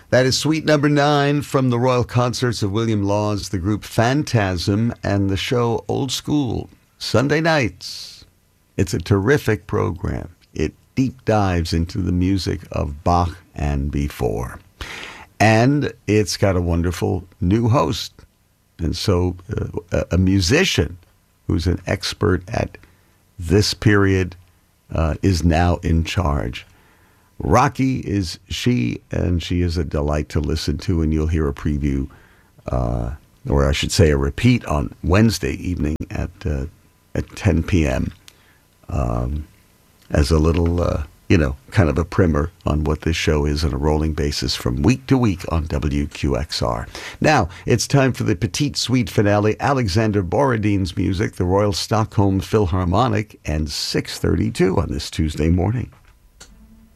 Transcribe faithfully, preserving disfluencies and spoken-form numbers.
That is suite number nine from the Royal Concerts of William Laws, the group Phantasm, and the show Old School, Sunday nights. It's a terrific program. It deep dives into the music of Bach and before. And it's got a wonderful new host. And so uh, a musician who's an expert at this period uh, is now in charge. Rocky is she, and she is a delight to listen to, and you'll hear a preview, uh, or I should say a repeat on Wednesday evening at uh, at ten p.m. Um, as a little, uh, you know, kind of a primer on what this show is on a rolling basis from week to week on W Q X R. Now, it's time for the Petite Suite finale, Alexander Borodin's music, the Royal Stockholm Philharmonic, and six thirty-two on this Tuesday morning.